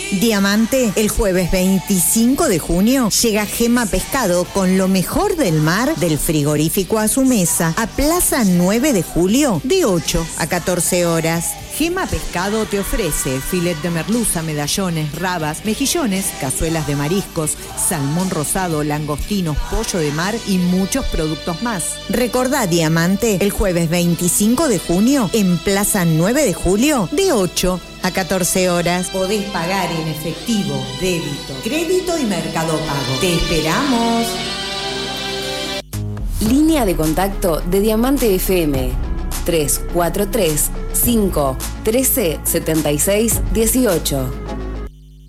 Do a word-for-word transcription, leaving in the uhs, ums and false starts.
Diamante, el jueves veinticinco de junio llega Gema Pescado con lo mejor del mar, del frigorífico a su mesa, a Plaza nueve de julio, de ocho a catorce horas. Gema Pescado te ofrece filet de merluza, medallones, rabas, mejillones, cazuelas de mariscos, salmón rosado, langostinos, pollo de mar y muchos productos más. Recordá, Diamante, el jueves veinticinco de junio en Plaza nueve de julio, de ocho a catorce horas. Podés pagar en efectivo, débito, crédito y Mercado Pago. ¡Te esperamos! Línea de contacto de Diamante F M tres cuatro tres, cinco, uno tres, siete seis, uno ocho.